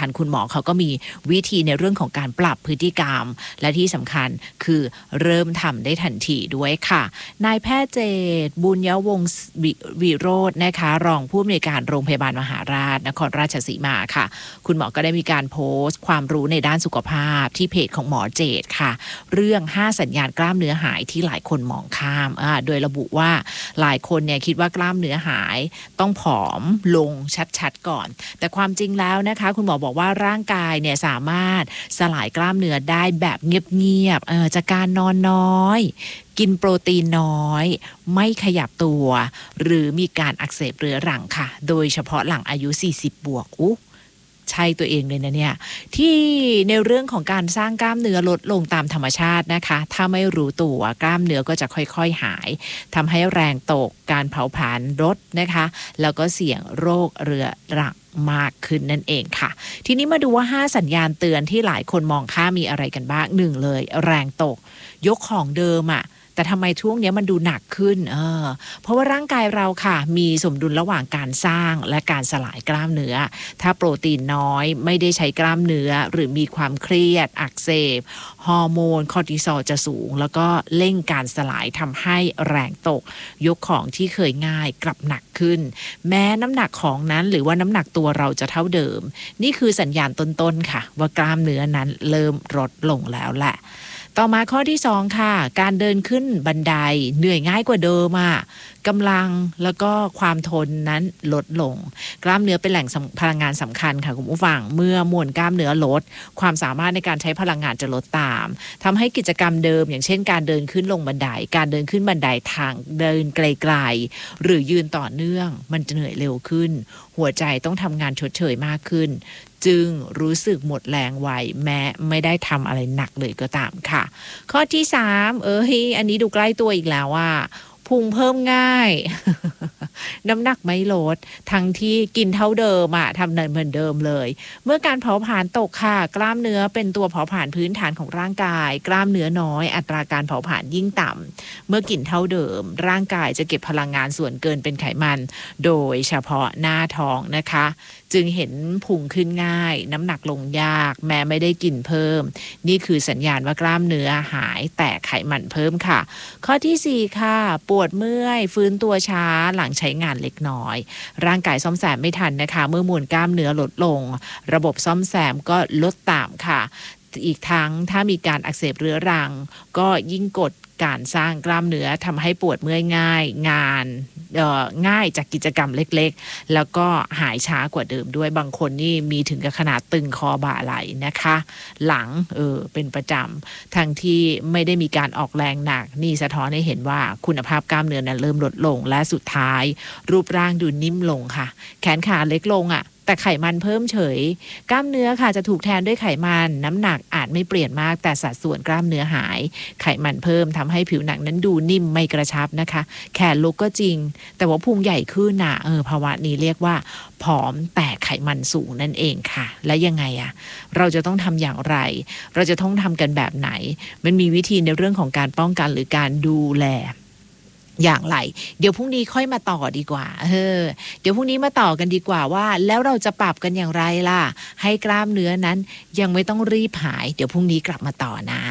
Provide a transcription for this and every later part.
ญคุณหมอเขาก็มีวิธีในเรื่องของการปรับพฤติกรรมและที่สำคัญคือเริ่มทำได้ทันทีด้วยค่ะนายแพทย์เจตบุญยวงศ์วิโรจน์นะคะรองผู้อำนวยการโรงพยาบาลมหาราชนครราชสีมาค่ะคุณหมอก็ได้มีการโพสต์ความรู้ในด้านสุขภาพที่เพจของหมอเจตค่ะเรื่อง5สัญญาณกล้ามเนื้อหายที่หลายคนมองข้ามโดยระบุว่าหลายคนเนี่ยคิดว่ากล้ามเนื้อหายต้องผอมลงชัดๆก่อนแต่ความจริงแล้วนะคะคุณหมอบอกว่าร่างกายเนี่ยสามารถสลายกล้ามเนื้อได้แบบเงียบๆจากการนอนน้อยกินโปรตีนน้อยไม่ขยับตัวหรือมีการอักเสบเรื้อรังค่ะโดยเฉพาะหลังอายุ40บวกใช่ตัวเองเลยนะเนี่ยที่ในเรื่องของการสร้างกล้ามเนื้อลดลงตามธรรมชาตินะคะถ้าไม่รู้ตัวกล้ามเนื้อก็จะค่อยๆหายทำให้แรงตกการเผาผลาญลดนะคะแล้วก็เสี่ยงโรคเรื้อรังมากขึ้นนั่นเองค่ะทีนี้มาดูว่า5สัญญาณเตือนที่หลายคนมองข้ามมีอะไรกันบ้าง1เลยแรงตกยกของเดิมแต่ทำไมช่วงนี้มันดูหนักขึ้นเพราะว่าร่างกายเราค่ะมีสมดุลระหว่างการสร้างและการสลายกล้ามเนื้อถ้าโปรตีนน้อยไม่ได้ใช้กล้ามเนื้อหรือมีความเครียดอักเสบฮอร์โมนคอร์ติซอลจะสูงแล้วก็เร่งการสลายทำให้แรงตกยกของที่เคยง่ายกลับหนักขึ้นแม้น้ำหนักของนั้นหรือว่าน้ำหนักตัวเราจะเท่าเดิมนี่คือสัญญาณต้นๆค่ะว่ากล้ามเนื้อนั้นเริ่มลดลงแล้วแหละต่อมาข้อที่2ค่ะการเดินขึ้นบันไดเหนื่อยง่ายกว่าเดิมกำลังแล้วก็ความทนนั้นลดลงกล้ามเนื้อเป็นแหล่งพลังงานสำคัญค่ะคุณผู้ฟังเมื่อมวลกล้ามเนื้อลดความสามารถในการใช้พลังงานจะลดตามทำให้กิจกรรมเดิมอย่างเช่นการเดินขึ้นลงบันไดการเดินขึ้นบันไดทางเดินไกลๆหรือยืนต่อเนื่องมันจะเหนื่อยเร็วขึ้นหัวใจต้องทำงานชดเชยมากขึ้นจึงรู้สึกหมดแรงไวแม้ไม่ได้ทำอะไรหนักเลยก็ตามค่ะข้อที่3อันนี้ดูใกล้ตัวอีกแล้วพุงเพิ่มง่าย น้ำหนักไม่ลดทั้งที่กินเท่าเดิมทำเหมือนเดิมเลยเมื่อการเผาผลาญตกค่ะกล้ามเนื้อเป็นตัวเผาผลาญพื้นฐานของร่างกายกล้ามเนื้อน้อยอัตราการเผาผลาญยิ่งต่ำเมื่อกินเท่าเดิมร่างกายจะเก็บพลังงานส่วนเกินเป็นไขมันโดยเฉพาะหน้าท้องนะคะจึงเห็นพุงขึ้นง่ายน้ำหนักลงยากแม้ไม่ได้กินเพิ่มนี่คือสัญญาณว่ากล้ามเนื้อหายแต่ไขมันเพิ่มค่ะข้อที่4ค่ะปวดเมื่อยฟื้นตัวช้าหลังใช้งานเล็กน้อยร่างกายซ่อมแซมไม่ทันนะคะเมื่อมวลกล้ามเนื้อลดลงระบบซ่อมแซมก็ลดตามค่ะอีกทั้งถ้ามีการอักเสบเรื้อรังก็ยิ่งกดการสร้างกล้ามเนื้อทำให้ปวดเมื่อยง่ายง่ายจากกิจกรรมเล็กๆแล้วก็หายช้ากว่าเดิมด้วยบางคนนี่มีถึงกับขนาดตึงคอบ่าไหล่นะคะหลังเป็นประจำทั้งที่ไม่ได้มีการออกแรงหนักนี่สะท้อนให้เห็นว่าคุณภาพกล้ามเนื้อนั้นเริ่มลดลงและสุดท้ายรูปร่างดูนิ่มลงค่ะแขนขาเล็กลงแต่ไขมันเพิ่มเฉยกล้ามเนื้อค่ะจะถูกแทนด้วยไขมันน้ำหนักอาจไม่เปลี่ยนมากแต่สัดส่วนกล้ามเนื้อหายไขมันเพิ่มทำให้ผิวหนังนั้นดูนิ่มไม่กระชับนะคะแขนลุกก็จริงแต่ว่าพุงใหญ่ขึ้นภาวะนี้เรียกว่าผอมแต่ไขมันสูงนั่นเองค่ะและยังไงเราจะต้องทำอย่างไรเราจะต้องทำกันแบบไหนมันมีวิธีในเรื่องของการป้องกันหรือการดูแลอย่างไรเดี๋ยวพรุ่งนี้ค่อยมาต่อดีกว่าเดี๋ยวพรุ่งนี้มาต่อกันดีกว่าว่าแล้วเราจะปรับกันอย่างไรล่ะให้กล้ามเนื้อนั้นยังไม่ต้องรีบหายเดี๋ยวพรุ่งนี้กลับมาต่อนะ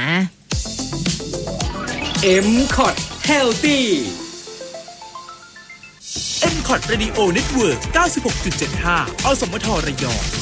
MCOT Healthy MCOT Radio Network 96.75 อสมทระยอง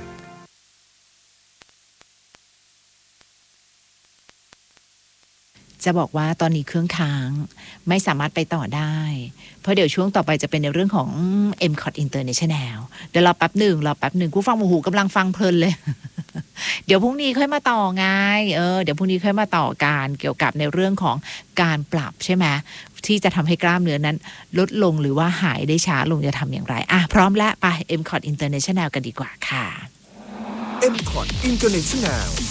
จะบอกว่าตอนนี้เครื่องค้างไม่สามารถไปต่อได้เพราะเดี๋ยวช่วงต่อไปจะเป็นในเรื่องของ MCOT International เดี๋ยวรอแป๊บหนึ่งกูฟังหูกำลังฟังเพลินเลย เดี๋ยวพรุ่งนี้ค่อยมาต่อไงเดี๋ยวพรุ่งนี้ค่อยมาต่อการเกี่ยวกับในเรื่องของการปรับใช่ไหมที่จะทำให้กล้ามเนื้อนั้นลดลงหรือว่าหายได้ช้าลงจะทำอย่างไรพร้อมแล้วไป MCOT International กันดีกว่าค่ะ MCOT International